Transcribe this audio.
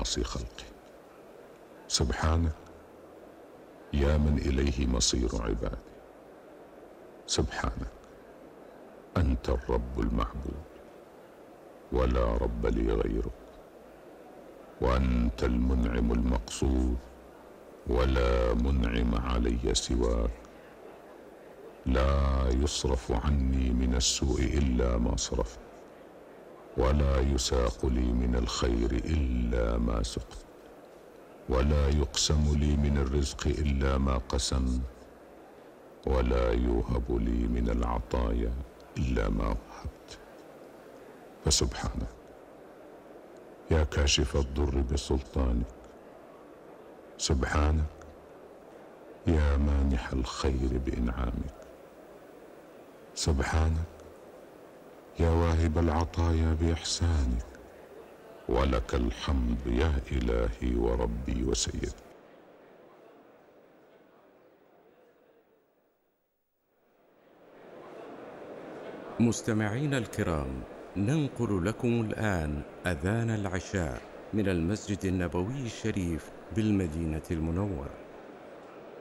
معاصي خلقه. سبحانك يا من إليه مصير عباده. سبحانك أنت الرب المعبود ولا رب لي غيرك، وأنت المنعم المقصود ولا منعم علي سواك. لا يصرف عني من السوء إلا ما صرفت، ولا يساق لي من الخير إلا ما سقت، ولا يقسم لي من الرزق إلا ما قسمت، ولا يوهب لي من العطايا إلا ما وهبت. فسبحانك يا كاشف الضر بسلطانك. سبحانك يا مانح الخير بإنعامك. سبحانك يا واهب العطايا بإحسانك. ولك الحمد يا إلهي وربي وسيدي. مستمعينا الكرام، ننقل لكم الآن أذان العشاء من المسجد النبوي الشريف بالمدينة المنورة.